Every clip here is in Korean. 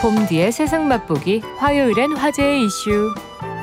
봄디의 세상 맛보기 화요일엔 화제의 이슈.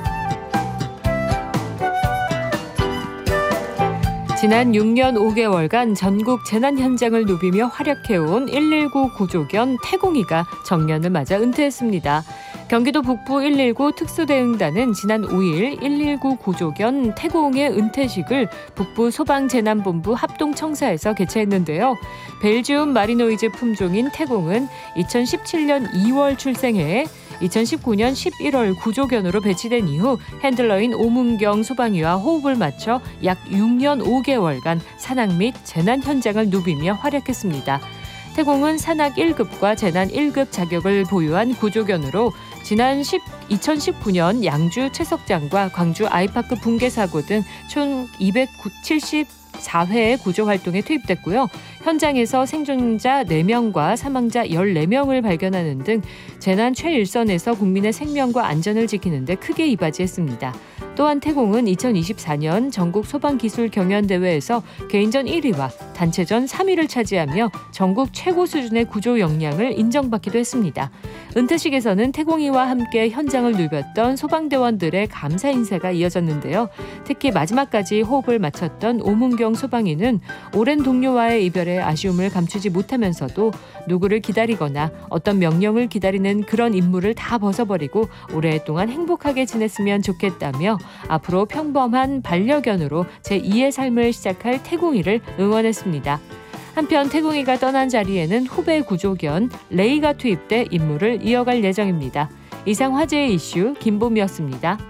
지난 6년 5개월간 전국 재난 현장을 누비며 활약해온 119 구조견 태공이가 정년을 맞아 은퇴했습니다. 경기도 북부 119 특수대응단은 지난 5일 119 구조견 태공의 은퇴식을 북부 소방재난본부 합동청사에서 개최했는데요. 벨지움 마리노이즈 품종인 태공은 2017년 2월 출생해 2019년 11월 구조견으로 배치된 이후 핸들러인 오문경 소방위와 호흡을 맞춰 약 6년 5개월간 산악 및 재난 현장을 누비며 활약했습니다. 태공은 산악 1급과 재난 1급 자격을 보유한 구조견으로 지난 2019년 양주 채석장과 광주 아이파크 붕괴 사고 등 총 274회의 구조 활동에 투입됐고요. 현장에서 생존자 4명과 사망자 14명을 발견하는 등 재난 최일선에서 국민의 생명과 안전을 지키는 데 크게 이바지했습니다. 또한 태공은 2024년 전국 소방기술경연대회에서 개인전 1위와 단체전 3위를 차지하며 전국 최고 수준의 구조 역량을 인정받기도 했습니다. 은퇴식에서는 태공이와 함께 현장을 누볐던 소방대원들의 감사 인사가 이어졌는데요. 특히 마지막까지 호흡을 맞췄던 오문경 소방위는 오랜 동료와의 이별에 아쉬움을 감추지 못하면서도 누구를 기다리거나 어떤 명령을 기다리는 그런 임무를 다 벗어버리고 오랫동안 행복하게 지냈으면 좋겠다며 앞으로 평범한 반려견으로 제2의 삶을 시작할 태공이를 응원했습니다. 한편 태공이가 떠난 자리에는 후배 구조견 레이가 투입돼 임무를 이어갈 예정입니다. 이상 화제의 이슈 김봄이었습니다.